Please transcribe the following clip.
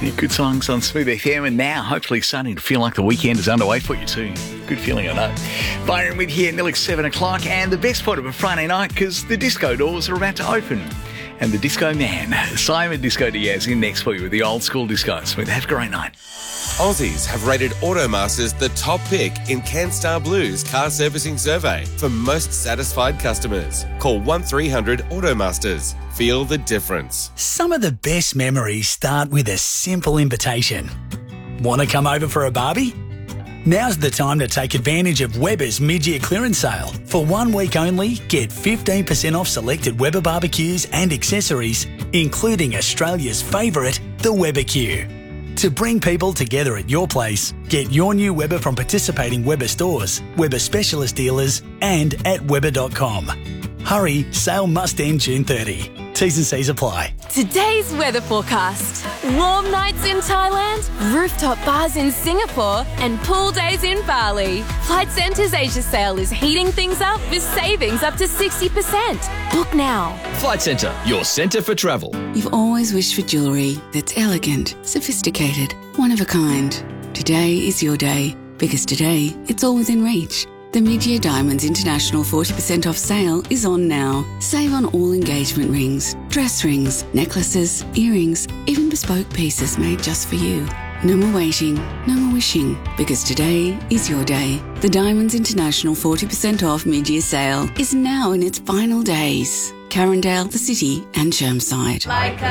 Good songs on Smooth FM, and now hopefully starting to feel like the weekend is underway for you too. Good feeling, I know. Byron with you nearly 7 o'clock, and the best part of a Friday night because the disco doors are about to open. And the disco man, Simon Disco Diaz, in next for you with the old school disco. Smooth, have a great night. Aussies have rated Automasters the top pick in CanStar Blue's car servicing survey for most satisfied customers. Call 1300 Automasters. Feel the difference. Some of the best memories start with a simple invitation. Want to come over for a barbie? Now's the time to take advantage of Weber's mid-year clearance sale. For 1 week only, get 15% off selected Weber barbecues and accessories, including Australia's favourite, the Weber Q. To bring people together at your place, get your new Weber from participating Weber stores, Weber specialist dealers, and at Weber.com. Hurry, sale must end June 30. T's and C's apply. Today's weather forecast. Warm nights in Thailand, rooftop bars in Singapore, and pool days in Bali. Flight Centre's Asia sale is heating things up with savings up to 60%. Book now. Flight Centre, your centre for travel. You've always wished for jewellery that's elegant, sophisticated, one of a kind. Today is your day, because today it's all within reach. The Mid-Year Diamonds International 40% off sale is on now. Save on all engagement rings, dress rings, necklaces, earrings, even bespoke pieces made just for you. No more waiting, no more wishing, because today is your day. The Diamonds International 40% off mid-year sale is now in its final days. Carindale, the City and Chermside. Like